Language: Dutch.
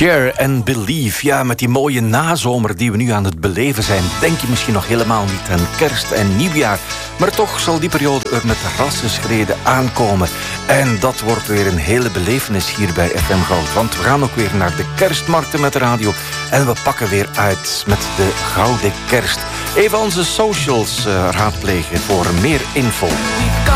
Share and Believe. Ja, met die mooie nazomer die we nu aan het beleven zijn, denk je misschien nog helemaal niet aan kerst en nieuwjaar. Maar toch zal die periode er met rassenschreden aankomen. En dat wordt weer een hele belevenis hier bij FM Goud. Want we gaan ook weer naar de kerstmarkten met de radio. En we pakken weer uit met de Gouden Kerst. Even onze socials raadplegen voor meer info.